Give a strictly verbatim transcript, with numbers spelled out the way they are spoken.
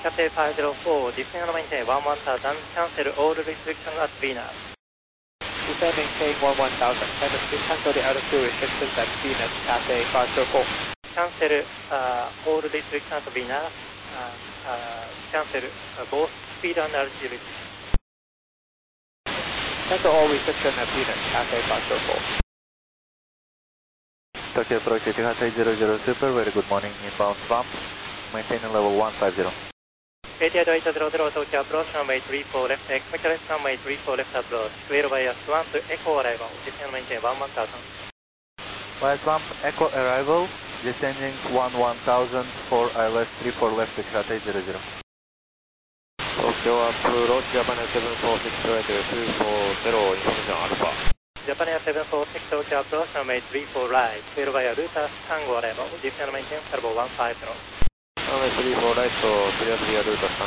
Cathay five zero four, descend and maintain one one thousand, cancel all restrictions at Venus. Descend and maintain one one thousand, cancel the altitude restrictions at Venus, Cathay five zero four. Cancel uh, all restrictions at Venus, uh, uh, cancel uh, both speed and altitude. Cancel all restrictions at Venus, Cathay five zero four. Tokyo approach eight hundred zero zero super, very good morning, inbound swamp, maintaining level one five zero. eight eight zero zero, Tokyo approach, runway three four left, expect left, runway three four left approach, clear via swamp to echo arrival, descend maintain one one thousand. Via swamp, echo arrival, descending one one thousand for I L S three four left, eight hundred zero zero. Tokyo approach, Japan seven four six right, two four zero, information alpha. Japan Air seven four six, Tokyo approach, runway three four right, clear via Ruta Tango arrival, descend maintain turbo one five zero. Runway three four right, so clear via Ruta